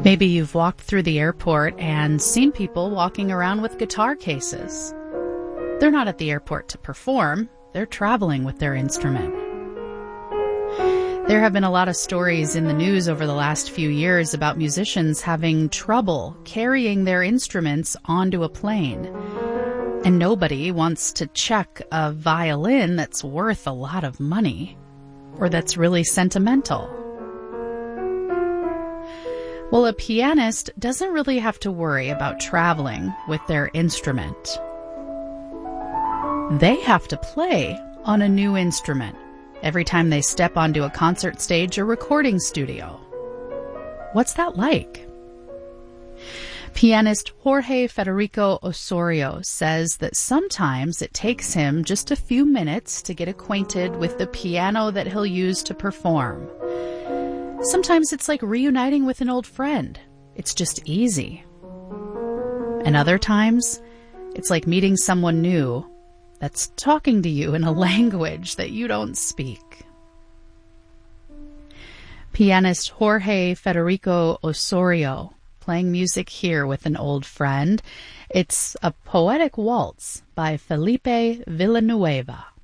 Maybe you've walked through the airport and seen people walking around with guitar cases. They're not at the airport to perform, they're traveling with their instrument. There have been a lot of stories in the news over the last few years about musicians having trouble carrying their instruments onto a plane. And nobody wants to check a violin that's worth a lot of money, or that's really sentimental. Well, a pianist doesn't really have to worry about traveling with their instrument. They have to play on a new instrument every time they step onto a concert stage or recording studio. What's that like? Pianist Jorge Federico Osorio says that sometimes it takes him just a few minutes to get acquainted with the piano that he'll use to perform. Sometimes it's like reuniting with an old friend. It's just easy. And other times, it's like meeting someone new that's talking to you in a language that you don't speak. Pianist Jorge Federico Osorio, playing music here with an old friend. It's a poetic waltz by Felipe Villanueva.